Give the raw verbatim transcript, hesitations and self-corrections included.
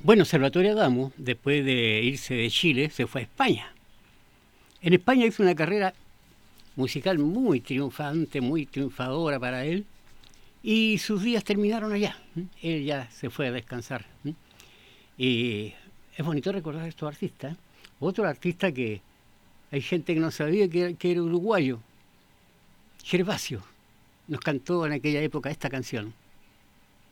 Bueno, Salvatore Adamo, después de irse de Chile, se fue a España. En España hizo una carrera musical muy triunfante, muy triunfadora para él, y sus días terminaron allá. Él ya se fue a descansar. Y es bonito recordar a estos artistas. Otro artista que hay gente que no sabía que, que era uruguayo, Gervasio, nos cantó en aquella época esta canción.